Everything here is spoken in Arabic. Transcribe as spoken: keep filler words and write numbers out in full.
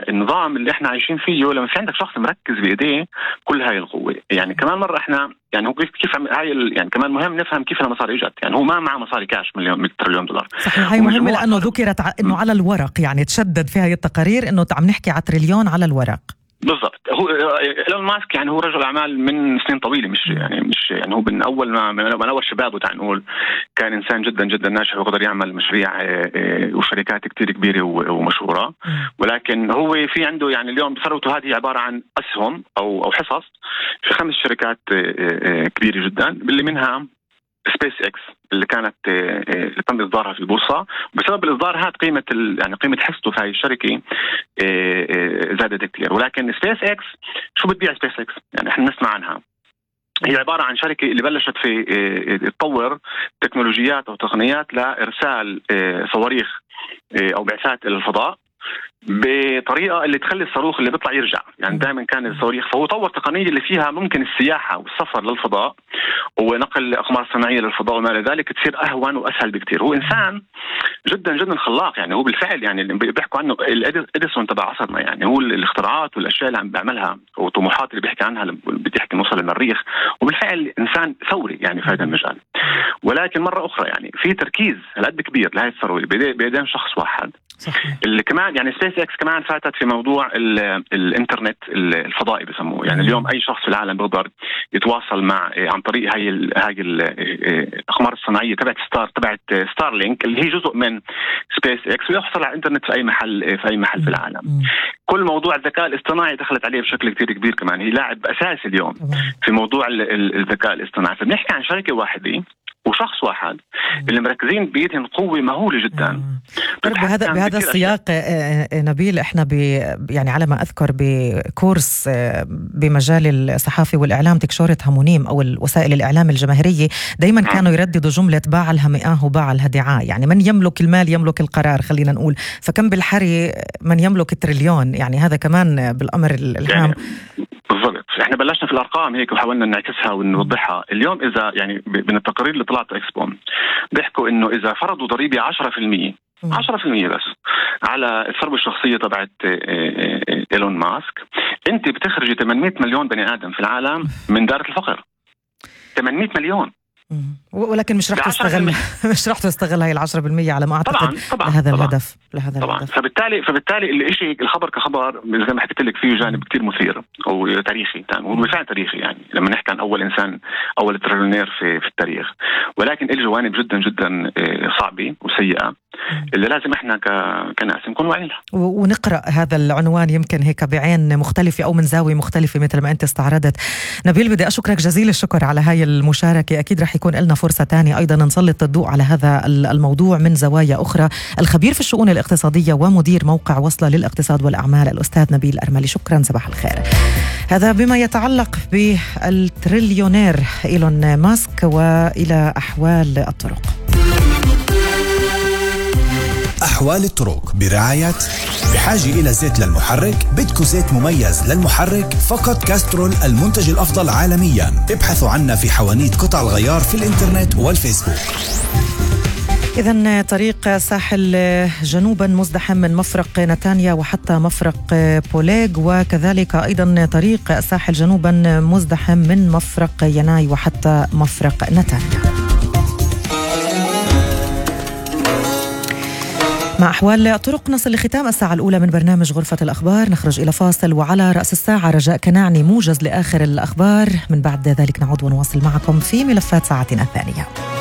النظام اللي احنا عايشين فيه لما في عندك شخص مركز بايديه كل هاي القوه. يعني كمان مره احنا يعني هو كيف كيف هاي يعني كمان مهم نفهم كيف المصاري اجت. يعني هو ما معه مصاري كاش مليون مئة تريليون دولار. صحيح، هاي مهمه لانه ذكرت ع... انه على الورق، يعني تشدد في هاي التقارير انه عم نحكي على تريليون على الورق. بالضبط. هو إيلون ماسك يعني هو رجل اعمال من سنين طويله، مش يعني مش يعني هو من اول ما من اول شبابه تعال نقول كان انسان جدا جدا ناجح وقدر يعمل مشاريع وشركات كتير كبيره ومشهوره. ولكن هو في عنده يعني اليوم ثروته هذه عباره عن اسهم او او حصص في خمس شركات كبيره جدا، اللي منها سبيس اكس اللي كانت اللي تم اصدارها في البورصه. بسبب الاصدار هذا قيمه يعني قيمه حصته في هذه الشركه زادت كثير. ولكن سبيس اكس شو بتبيع سبيس اكس؟ يعني احنا نسمع عنها، هي عباره عن شركه اللي بلشت في تطور تكنولوجيات او تقنيات لارسال صواريخ او بعثات الى الفضاء بطريقه اللي تخلي الصاروخ اللي بيطلع يرجع. يعني دائما كان الصواريخ، فهو طور تقنيه اللي فيها ممكن السياحه والسفر للفضاء ونقل الاقمار الصناعيه للفضاء وما الى ذلك تصير اهون واسهل بكثير. هو انسان جدا جدا خلاق. يعني هو بالفعل يعني اللي بيحكوا عنه الاديسون تبع عصرنا. يعني هو الاختراعات والاشياء اللي عم بيعملها والطموحات اللي بيحكي عنها بدي احكي نوصل للمريخ، وبالفعل انسان ثوري يعني في هذا المجال. ولكن مره اخرى يعني في تركيز هالقد كبير لهي الثروه بيدين شخص واحد. صحيح. اللي كمان يعني سبيس اكس كمان فاتت في موضوع الانترنت الفضائي بسموه. يعني اليوم اي شخص في العالم بيقدر يتواصل مع عن طريق هاي ال هاي الاقمار الصناعيه تبعت ستار تبعت ستار لينك اللي هي جزء من سبيس اكس، ويحصل على الانترنت في اي محل في اي محل في العالم. كل موضوع الذكاء الاصطناعي دخلت عليه بشكل كتير كبير. كمان هي لاعب اساسي اليوم في موضوع الذكاء الاصطناعي. فبنحكي عن شركه واحده وشخص واحد اللي مركزين بيدهم قوة مهولة جدا. بهذا بهذا السياق نبيل، احنا ب يعني على ما اذكر بكورس بمجال الصحافة والاعلام تكشورة هامونيم او الوسائل الاعلام الجماهيرية، دائما كانوا يرددوا جملة باع لها مئاه وباع لها دعاء. يعني من يملك المال يملك القرار، خلينا نقول. فكم بالحري من يملك التريليون، يعني هذا كمان بالامر الهام. يعني بالضبط. احنا بلشنا في الارقام هيك وحاولنا نعكسها ونوضحها. اليوم اذا يعني من التقارير اللي طلعت اكسبو بيحكوا انه اذا فرضوا ضريبه عشرة بالمئة عشرة بالمئة بس على الثروه الشخصيه تبعت إيلون ماسك، انت بتخرجي ثمانمئة مليون بني ادم في العالم من دائره الفقر. ثمانمئة مليون. ولكن مش راح تستغل مش راح تستغل هاي العشرة بالمية على ما أعتقد. طبعا طبعا لهذا طبعا الهدف لهذا طبعا الهدف. فبالتالي فبالتالي الشيء الخبر كخبر زي ما حكيت لك فيه جانب كتير مثير أو تاريخي. هو بالفعل تاريخي يعني لما نحكي عن أول إنسان أول تريليونير في في التاريخ. ولكن له جوانب جدا جدا صعبة وسيئة اللي لازم احنا كناس نكون واعيين لها ونقرأ هذا العنوان يمكن هيك بعين مختلفة أو من زاوية مختلفة مثل ما أنت استعرضت. نبيل، بدي أشكرك جزيل الشكر على هاي المشاركة. أكيد رح يكون لنا فرصة تانية أيضا نسلط الضوء على هذا الموضوع من زوايا أخرى. الخبير في الشؤون الاقتصادية ومدير موقع وصلة للاقتصاد والأعمال الأستاذ نبيل أرملي، شكرا، صباح الخير. هذا بما يتعلق بالتريليونير إيلون ماسك. وإلى أحوال الطرق. أحوال الطرق برعاية بحاجة إلى زيت للمحرك؟ بدكو زيت مميز للمحرك؟ فقط كاسترول المنتج الأفضل عالميا. ابحثوا عنا في حوانيت قطع الغيار في الإنترنت والفيسبوك. إذن طريق ساحل جنوبا مزدحم من مفرق نتانيا وحتى مفرق بوليغ، وكذلك أيضا طريق ساحل جنوبا مزدحم من مفرق يناي وحتى مفرق نتانيا. مع أحوال الطرق نصل لختام الساعة الأولى من برنامج غرفة الأخبار. نخرج إلى فاصل، وعلى رأس الساعة رجاء كناعني موجز لآخر الأخبار. من بعد ذلك نعود ونواصل معكم في ملفات ساعتنا الثانية.